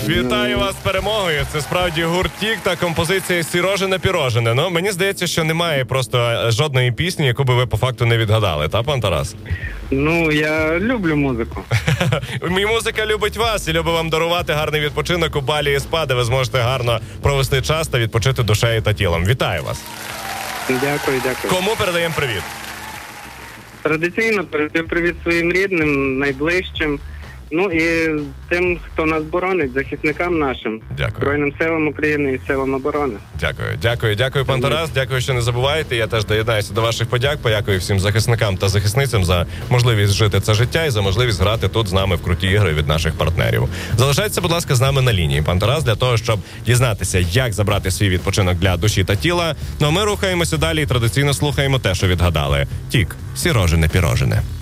Вітаю вас з перемогою. Це справді гурт «Тік» та композиція «Сірожене-пірожене». Ну, мені здається, що немає просто жодної пісні, яку би ви по факту не відгадали, та, пан Тарас? Ну, я люблю музику. Мій музика любить вас і любить вам дарувати гарний відпочинок у Балі і СПА, де ви зможете гарно провести час та відпочити душею та тілом. Вітаю вас. Дякую. Кому передаємо привіт? Традиційно передаю привіт своїм рідним, найближчим. Ну і тим, хто нас боронить, захисникам нашим. Дякую. Збройним силам України і силам оборони. Дякую, пан Тарас. Дякую, що не забуваєте. Я теж доєднаюся до ваших подяк. Подякую всім захисникам та захисницям за можливість жити це життя і за можливість грати тут з нами в круті ігри від наших партнерів. Залишайтеся, будь ласка, з нами на лінії, пан Тарас, для того, щоб дізнатися, як забрати свій відпочинок для душі та тіла. Ну а ми рухаємося далі і традиційно слухаємо те, що відгадали. «Тік» – «Сірожене-пірожене».